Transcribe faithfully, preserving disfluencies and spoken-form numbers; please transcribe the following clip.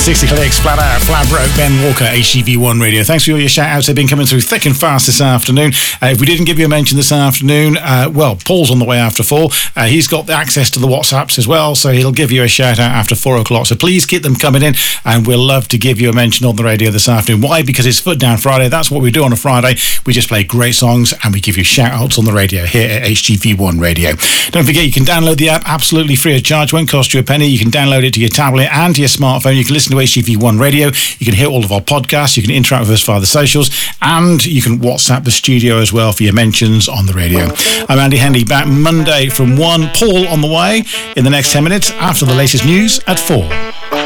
sixty clicks, flat out, flat broke. Ben Walker, H G V one Radio. Thanks for all your shout outs. They've been coming through thick and fast this afternoon. Uh, if we didn't give you a mention this afternoon, uh, well, Paul's on the way after four. Uh, he's got the access to the WhatsApps as well, so he'll give you a shout out after four o'clock. So please keep them coming in, and we'll love to give you a mention on the radio this afternoon. Why? Because it's Foot Down Friday. That's what we do on a Friday. We just play great songs and we give you shout outs on the radio here at H G V one Radio. Don't forget, you can download the app absolutely free of charge. Won't cost you a penny. You can download it to your tablet and to your smartphone. You can listen to H G V one Radio. You can hear all of our podcasts. You can interact with us via the socials, and you can WhatsApp the studio as well for your mentions on the radio. I'm Andy Henley, back Monday from one. Paul on the way in the next ten minutes after the latest news at four.